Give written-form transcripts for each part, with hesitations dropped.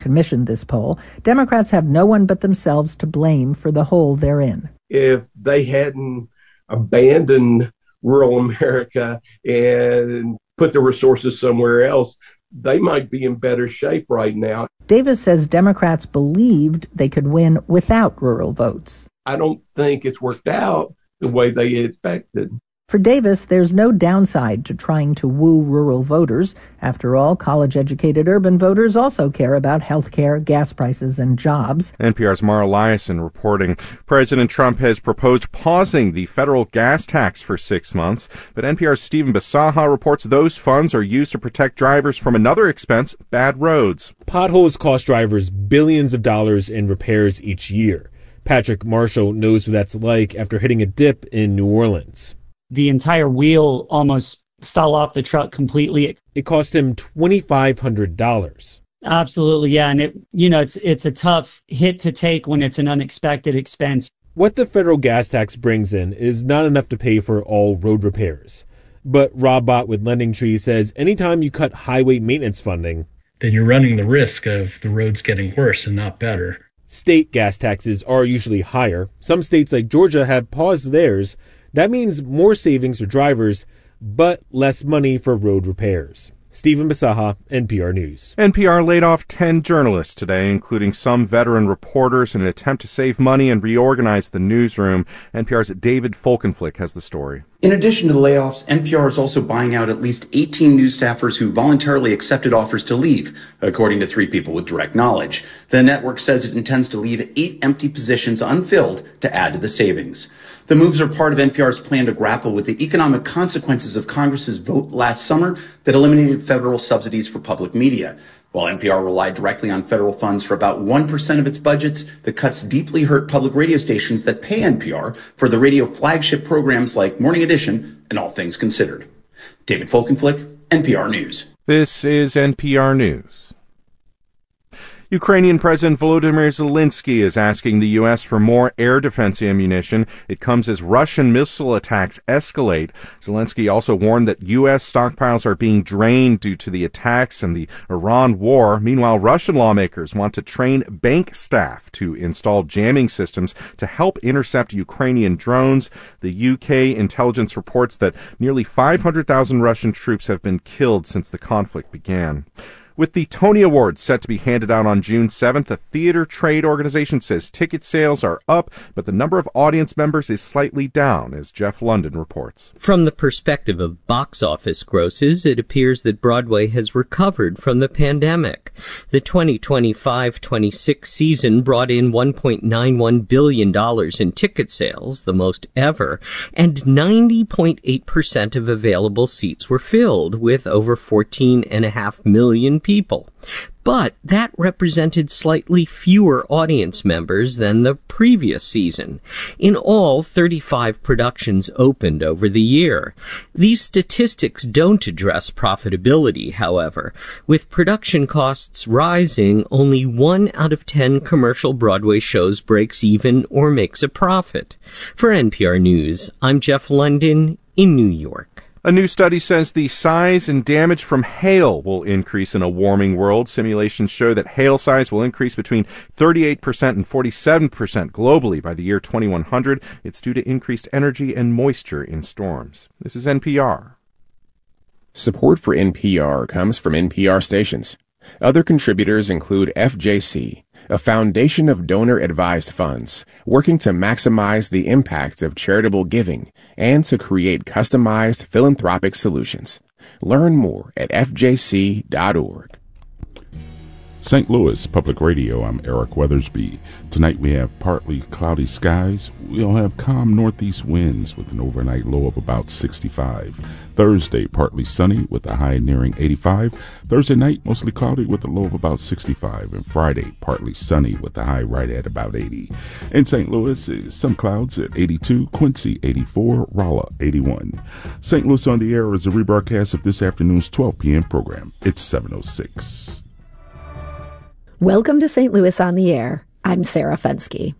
commissioned this poll, Democrats have no one but themselves to blame for the hole they're in. If they hadn't abandoned rural America and put the resources somewhere else, they might be in better shape right now. Davis says Democrats believed they could win without rural votes. I don't think it's worked out the way they expected. For Davis, there's no downside to trying to woo rural voters. After all, college-educated urban voters also care about health care, gas prices, and jobs. NPR's Mara Liasson reporting. President Trump has proposed pausing the federal gas tax for 6 months, but NPR's Stephen Bisaha reports those funds are used to protect drivers from another expense, bad roads. Potholes cost drivers billions of dollars in repairs each year. Patrick Marshall knows what that's like after hitting a dip in New Orleans. The entire wheel almost fell off the truck completely. It cost him $2,500. Absolutely, yeah. And it's a tough hit to take when it's an unexpected expense. What the federal gas tax brings in is not enough to pay for all road repairs. But Rob Bott with Lending Tree says anytime you cut highway maintenance funding, then you're running the risk of the roads getting worse and not better. State gas taxes are usually higher. Some states like Georgia have paused theirs. That means more savings for drivers, but less money for road repairs. Stephen Bisaha, NPR News. NPR laid off 10 journalists today, including some veteran reporters, in an attempt to save money and reorganize the newsroom. NPR's David Folkenflik has the story. In addition to the layoffs, NPR is also buying out at least 18 news staffers who voluntarily accepted offers to leave, according to 3 people with direct knowledge. The network says it intends to leave 8 empty positions unfilled to add to the savings. The moves are part of NPR's plan to grapple with the economic consequences of Congress's vote last summer that eliminated federal subsidies for public media. While NPR relied directly on federal funds for about 1% of its budgets, the cuts deeply hurt public radio stations that pay NPR for the radio flagship programs like Morning Edition and All Things Considered. David Folkenflik, NPR News. This is NPR News. Ukrainian President Volodymyr Zelensky is asking the U.S. for more air defense ammunition. It comes as Russian missile attacks escalate. Zelensky also warned that U.S. stockpiles are being drained due to the attacks and the Iran war. Meanwhile, Russian lawmakers want to train bank staff to install jamming systems to help intercept Ukrainian drones. The UK intelligence reports that nearly 500,000 Russian troops have been killed since the conflict began. With the Tony Awards set to be handed out on June 7th, the Theater Trade Organization says ticket sales are up, but the number of audience members is slightly down, as Jeff London reports. From the perspective of box office grosses, it appears that Broadway has recovered from the pandemic. The 2025-26 season brought in $1.91 billion in ticket sales, the most ever, and 90.8% of available seats were filled, with over 14.5 million people. But that represented slightly fewer audience members than the previous season. In all, 35 productions opened over the year. These statistics don't address profitability, however. With production costs rising, only 1 out of 10 commercial Broadway shows breaks even or makes a profit. For NPR News, I'm Jeff London in New York. A new study says the size and damage from hail will increase in a warming world. Simulations show that hail size will increase between 38% and 47% globally by the year 2100. It's due to increased energy and moisture in storms. This is NPR. Support for NPR comes from NPR stations. Other contributors include FJC, a foundation of donor-advised funds working to maximize the impact of charitable giving and to create customized philanthropic solutions. Learn more at fjc.org. St. Louis Public Radio, I'm Eric Weathersby. Tonight we have partly cloudy skies. We'll have calm northeast winds with an overnight low of about 65. Thursday, partly sunny with a high nearing 85. Thursday night, mostly cloudy with a low of about 65. And Friday, partly sunny with a high right at about 80. In St. Louis, some clouds at 82, Quincy 84, Rolla 81. St. Louis on the Air is a rebroadcast of this afternoon's 12 p.m. program. It's 7:06. Welcome to St. Louis on the Air. I'm Sarah Fensky.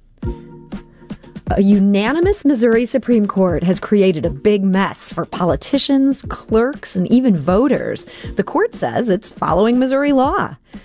A unanimous Missouri Supreme Court has created a big mess for politicians, clerks, and even voters. The court says it's following Missouri law.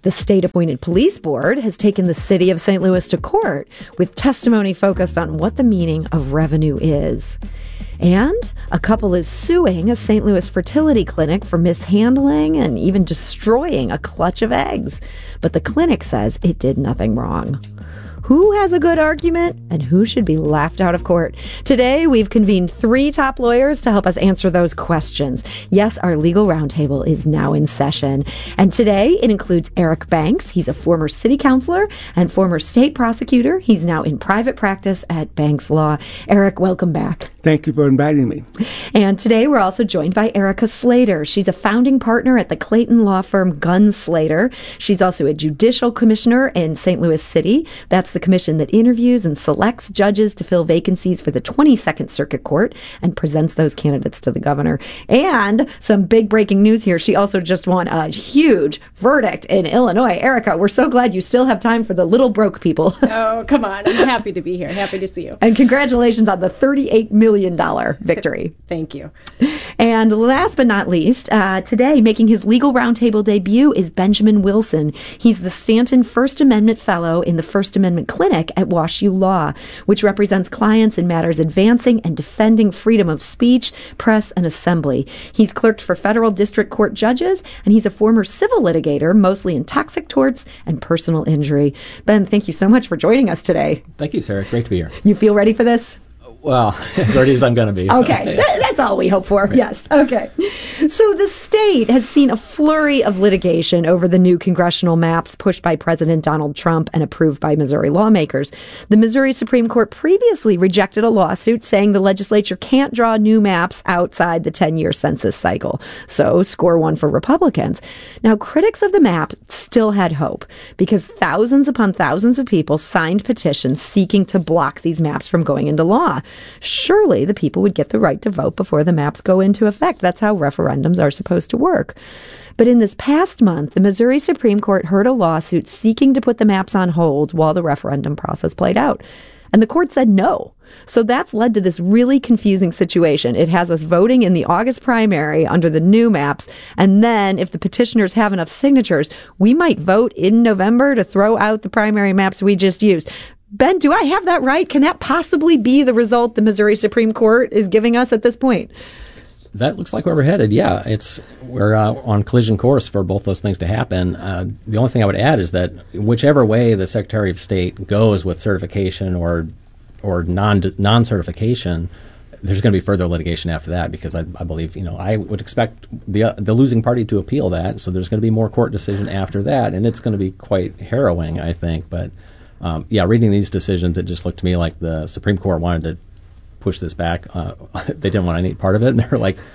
The state-appointed police board has taken the city of St. Louis to court with testimony focused on what the meaning of revenue is. And a couple is suing a St. Louis fertility clinic for mishandling and even destroying a clutch of eggs. But the clinic says it did nothing wrong. Who has a good argument and who should be laughed out of court? Today, we've convened 3 top lawyers to help us answer those questions. Yes, our legal roundtable is now in session. And today, it includes Eric Banks. He's a former city councilor and former state prosecutor. He's now in private practice at Banks Law. Eric, welcome back. Thank you for inviting me. And today, we're also joined by Erica Slater. She's a founding partner at the Clayton law firm Gunn Slater. She's also a judicial commissioner in St. Louis City. That's the commission that interviews and selects judges to fill vacancies for the 22nd Circuit Court and presents those candidates to the governor. And some big breaking news here. She also just won a huge verdict in Illinois. Erica, we're so glad you still have time for the little broke people. Oh, come on. I'm happy to be here. Happy to see you. And congratulations on the $38 million victory. Thank you. And last but not least, today making his legal roundtable debut is Benjamin Wilson. He's the Stanton First Amendment Fellow in the First Amendment Clinic at WashU Law, which represents clients in matters advancing and defending freedom of speech, press, and assembly. He's clerked for federal district court judges, and he's a former civil litigator, mostly in toxic torts and personal injury. Ben, thank you so much for joining us today. Thank you, Sarah. Great to be here. You feel ready for this? Well, as ready as I'm going to be. Okay, So. That's all we hope for. Right. Yes. Okay. So the state has seen a flurry of litigation over the new congressional maps pushed by President Donald Trump and approved by Missouri lawmakers. The Missouri Supreme Court previously rejected a lawsuit saying the legislature can't draw new maps outside the 10-year census cycle. So score one for Republicans. Now, critics of the map still had hope because thousands upon thousands of people signed petitions seeking to block these maps from going into law. Surely the people would get the right to vote before the maps go into effect. That's how referendums are supposed to work. But in this past month, the Missouri Supreme Court heard a lawsuit seeking to put the maps on hold while the referendum process played out. And the court said no. So that's led to this really confusing situation. It has us voting in the August primary under the new maps. And then if the petitioners have enough signatures, we might vote in November to throw out the primary maps we just used. Ben, do I have that right? Can that possibly be the result the Missouri Supreme Court is giving us at this point? That looks like where we're headed. Yeah, we're on collision course for both those things to happen. The only thing I would add is that whichever way the Secretary of State goes with certification or non-certification, there's going to be further litigation after that because I believe, I would expect the losing party to appeal that. So there's going to be more court decision after that, and it's going to be quite harrowing, I think. But reading these decisions, it just looked to me like the Supreme Court wanted to push this back. They didn't want any part of it, and they're like,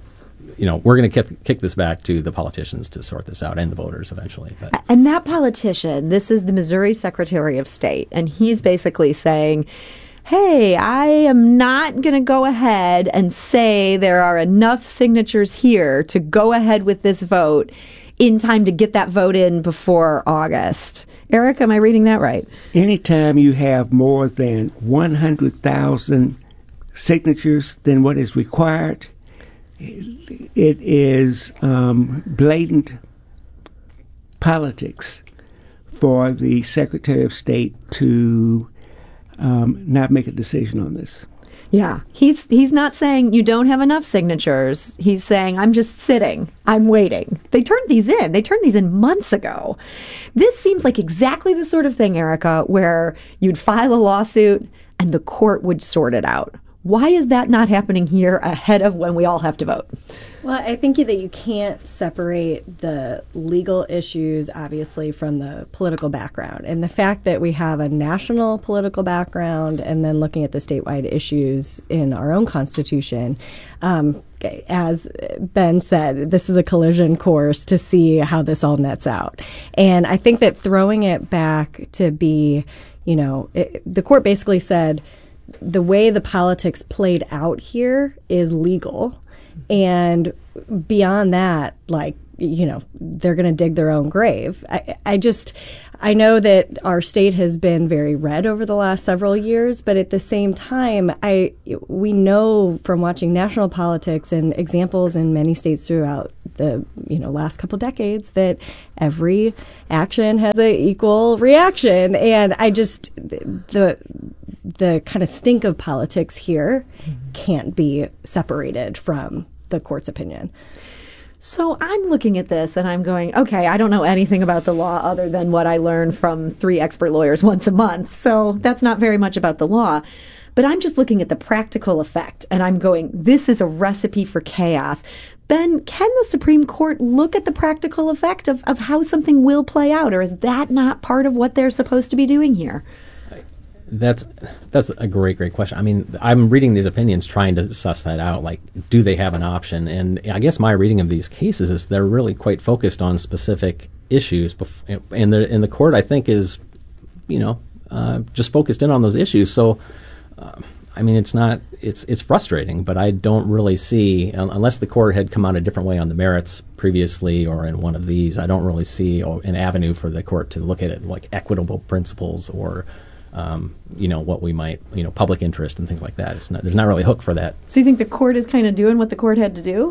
we're going to kick this back to the politicians to sort this out and the voters eventually. But. And that politician, this is the Missouri Secretary of State, and he's basically saying, hey, I am not going to go ahead and say there are enough signatures here to go ahead with this vote in time to get that vote in before August. Eric, am I reading that right? Anytime you have more than 100,000 signatures than what is required, it is blatant politics for the Secretary of State to not make a decision on this. Yeah, he's not saying you don't have enough signatures. He's saying I'm just sitting. I'm waiting. They turned these in months ago. This seems like exactly the sort of thing, Erica, where you'd file a lawsuit and the court would sort it out. Why is that not happening here ahead of when we all have to vote? Well, I think that you can't separate the legal issues, obviously, from the political background. And the fact that we have a national political background and then looking at the statewide issues in our own Constitution, as Ben said, this is a collision course to see how this all nets out. And I think that throwing it back to be, the court basically said the way the politics played out here is legal. And beyond that, they're going to dig their own grave. I know that our state has been very red over the last several years, but at the same time, we know from watching national politics and examples in many states throughout the last couple decades that every action has an equal reaction, and the kind of stink of politics here can't be separated from the court's opinion. So I'm looking at this and I'm going, okay, I don't know anything about the law other than what I learn from 3 expert lawyers once a month. So that's not very much about the law. But I'm just looking at the practical effect and I'm going, this is a recipe for chaos. Ben, can the Supreme Court look at the practical effect of how something will play out, or is that not part of what they're supposed to be doing here? That's a great question. I mean, I'm reading these opinions trying to suss that out. Like, do they have an option? And I guess my reading of these cases is they're really quite focused on specific issues. And the court, I think, is, just focused in on those issues. So, I mean, it's frustrating, but I don't really see, unless the court had come out a different way on the merits previously or in one of these, I don't really see an avenue for the court to look at it like equitable principles or what we might, public interest and things like that. There's not really a hook for that. So you think the court is kind of doing what the court had to do?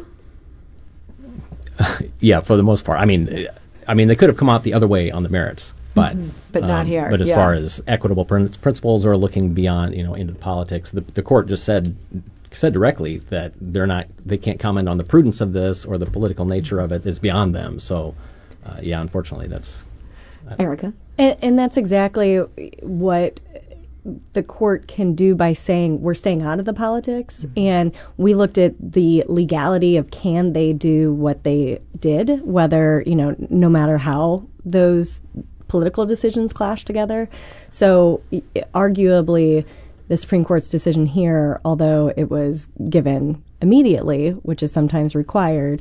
Yeah, for the most part. I mean, they could have come out the other way on the merits, but not here. But as far as equitable principles or looking beyond, into the politics, the court just said directly that they can't comment on the prudence of this or the political nature of it. It's beyond them. So, unfortunately, that's Erica. And that's exactly what the court can do by saying we're staying out of the politics. Mm-hmm. And we looked at the legality of can they do what they did, whether, no matter how those political decisions clash together. So arguably, the Supreme Court's decision here, although it was given immediately, which is sometimes required,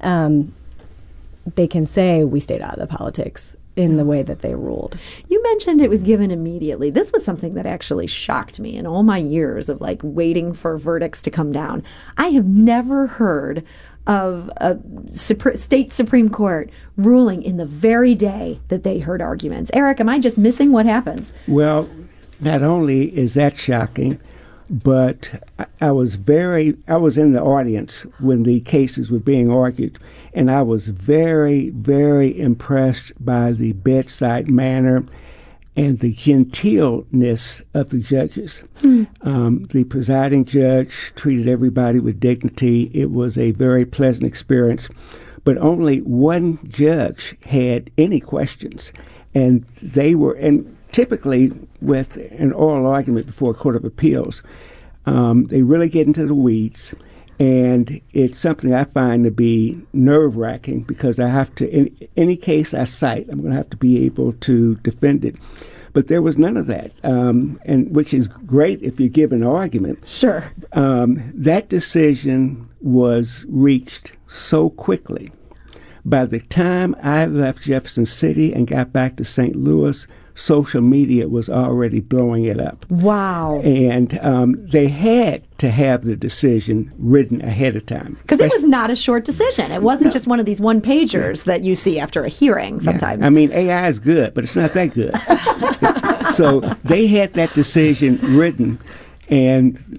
they can say we stayed out of the politics in the way that they ruled. You mentioned it was given immediately. This was something that actually shocked me in all my years of waiting for verdicts to come down. I have never heard of a state Supreme Court ruling in the very day that they heard arguments. Eric, am I just missing what happens? Well, not only is that shocking, but I was in the audience when the cases were being argued, and I was very, very impressed by the bedside manner and the genteelness of the judges. The presiding judge treated everybody with dignity. It was a very pleasant experience, but only one judge had any questions, and typically with an oral argument before a court of appeals, they really get into the weeds, and it's something I find to be nerve-wracking because I have to, in any case I cite, I'm going to have to be able to defend it. But there was none of that, and which is great if you give an argument. Sure. That decision was reached so quickly. By the time I left Jefferson City and got back to St. Louis, social media was already blowing it up. Wow. And they had to have the decision written ahead of time. Because it was not a short decision. It wasn't just one of these one-pagers that you see after a hearing sometimes. Yeah. I mean, AI is good, but it's not that good. So they had that decision written, and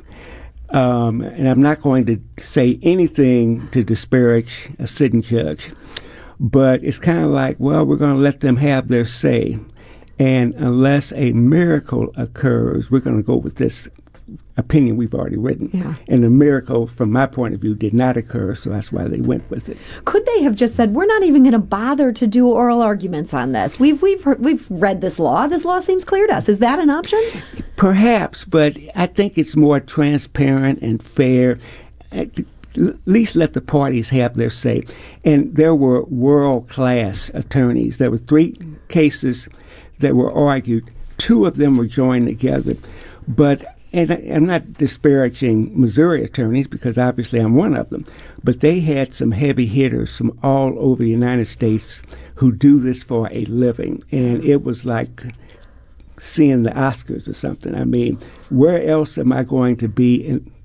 I'm not going to say anything to disparage a sitting judge, but it's kind of like, well, we're going to let them have their say. And unless a miracle occurs, we're going to go with this opinion we've already written. Yeah. And the miracle, from my point of view, did not occur, so that's why they went with it. Could they have just said, we're not even going to bother to do oral arguments on this? We've read this law. This law seems clear to us. Is that an option? Perhaps, but I think it's more transparent and fair. At least let the parties have their say. And there were world-class attorneys. There were 3 cases that were argued. 2 of them were joined together. And I'm not disparaging Missouri attorneys because obviously I'm one of them, but they had some heavy hitters from all over the United States who do this for a living. And it was like seeing the Oscars or something. I mean, where else am I going to be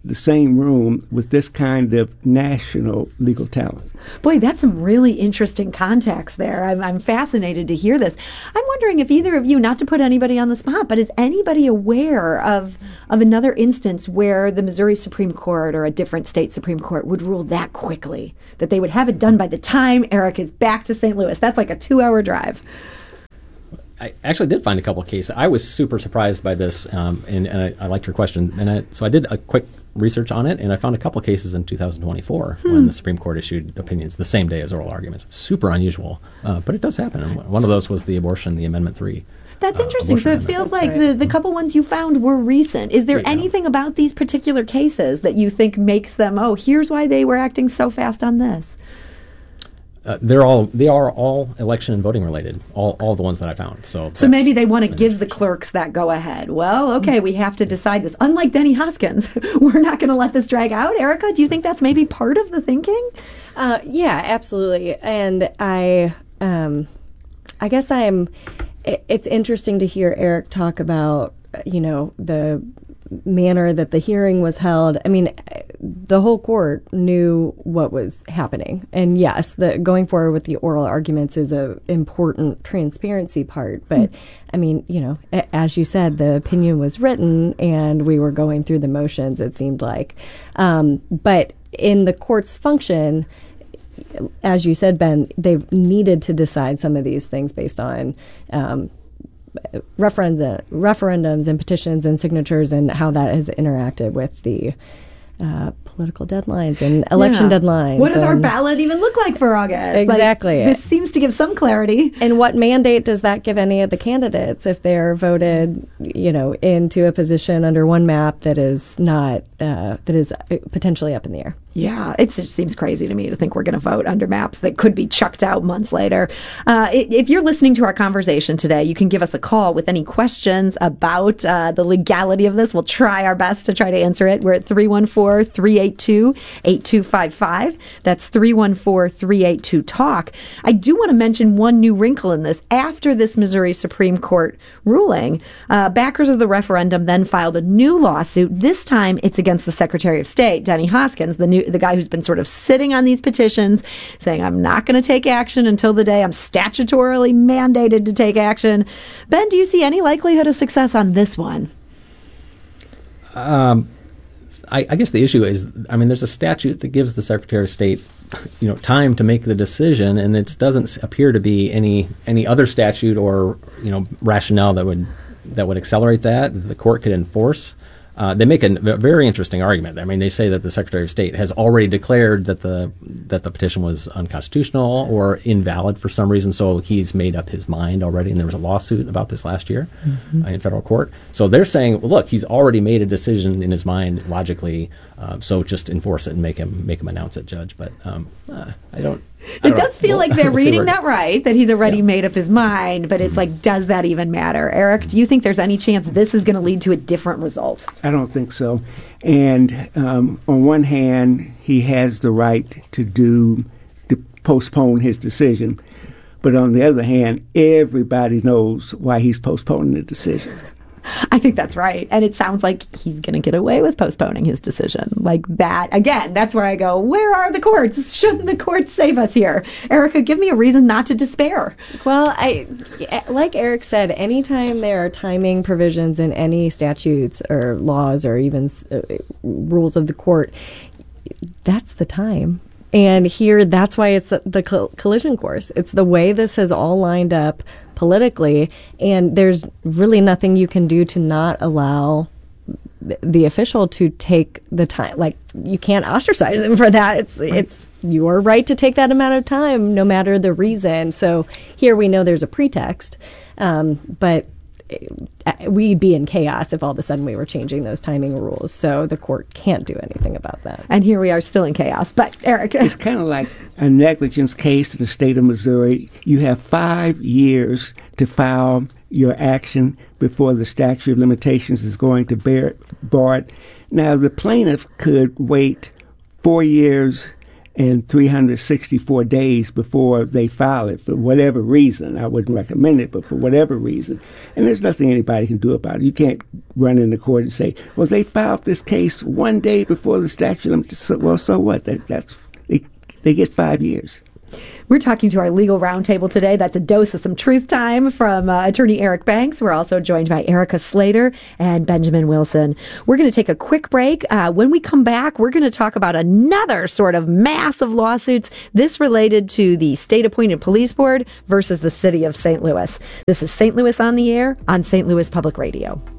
the same room with this kind of national legal talent. Boy, that's some really interesting context there. I'm fascinated to hear this. I'm wondering if either of you, not to put anybody on the spot, but is anybody aware of another instance where the Missouri Supreme Court or a different state Supreme Court would rule that quickly, that they would have it done by the time Eric is back to St. Louis? That's like a 2-hour drive. I actually did find a couple of cases. I was super surprised by this, and I liked your question. And so I did a quick research on it, and I found a couple of cases in 2024 when the Supreme Court issued opinions the same day as oral arguments. Super unusual, but it does happen. And one of those was the abortion, the Amendment 3. That's interesting. So it feels like the couple ones you found were recent. Is there anything about these particular cases that you think makes them, here's why they were acting so fast on this? They are all election and voting related. All the ones that I found. So maybe they want to give the clerks that go ahead. Well, okay, we have to decide this. Unlike Denny Hoskins, we're not going to let this drag out. Erica, do you think that's maybe part of the thinking? Yeah, absolutely. And I guess it's interesting to hear Eric talk about the manner that the hearing was held. I mean, the whole court knew what was happening. And yes, going forward with the oral arguments is a important transparency part. But I mean, as you said, the opinion was written and we were going through the motions, it seemed like. But in the court's function, as you said, Ben, they've needed to decide some of these things based on referendums and petitions and signatures and how that has interacted with the political deadlines and election deadlines. What does our ballot even look like for August? Exactly. This seems to give some clarity. And what mandate does that give any of the candidates if they're voted, into a position under one map that is not that is potentially up in the air? Yeah, it just seems crazy to me to think we're going to vote under maps that could be chucked out months later. If you're listening to our conversation today, you can give us a call with any questions about the legality of this. We'll try our best to try to answer it. We're at 314-382-8255. That's 314-382-TALK. I do want to mention one new wrinkle in this. After this Missouri Supreme Court ruling, backers of the referendum then filed a new lawsuit. This time it's against the Secretary of State, Denny Hoskins, the guy who's been sort of sitting on these petitions, saying, I'm not going to take action until the day I'm statutorily mandated to take action. Ben, do you see any likelihood of success on this one? I guess the issue is, there's a statute that gives the Secretary of State, time to make the decision, and it doesn't appear to be any other statute or, rationale that would accelerate that the court could enforce. They make a very interesting argument. They say that the Secretary of State has already declared that the petition was unconstitutional or invalid for some reason, so he's made up his mind already, and there was a lawsuit about this last year in federal court. So they're saying, well, look, he's already made a decision in his mind logically, so just enforce it and make him announce it, Judge. But I don't. It does feel like they're reading that right, that he's already made up his mind, but it's like, does that even matter? Eric, do you think there's any chance this is going to lead to a different result? I don't think so. And on one hand, he has the right to postpone his decision. But on the other hand, everybody knows why he's postponing the decision. I think that's right. And it sounds like he's going to get away with postponing his decision. Like that. Again, that's where I go, where are the courts? Shouldn't the courts save us here? Erica, give me a reason not to despair. Well, like Eric said, anytime there are timing provisions in any statutes or laws or even rules of the court, that's the time. And here, that's why it's the collision course. It's the way this has all lined up politically, and there's really nothing you can do to not allow the official to take the time. Like, you can't ostracize him for that. It's your right to take that amount of time, no matter the reason. So here we know there's a pretext, but we'd be in chaos if all of a sudden we were changing those timing rules. So the court can't do anything about that. And here we are still in chaos. But Eric, it's kind of like a negligence case to the state of Missouri. You have 5 years to file your action before the statute of limitations is going to bar it. Now, the plaintiff could wait 4 years and 364 days before they file it for whatever reason. I wouldn't recommend it, but for whatever reason. And there's nothing anybody can do about it. You can't run into court and say, well, they filed this case one day before the statute. Well, so what? They get 5 years. We're talking to our legal roundtable today. That's a dose of some truth time from attorney Eric Banks. We're also joined by Erica Slater and Benjamin Wilson. We're going to take a quick break. When we come back, we're going to talk about another sort of mass of lawsuits, this related to the state-appointed police board versus the city of St. Louis. This is St. Louis on the Air on St. Louis Public Radio.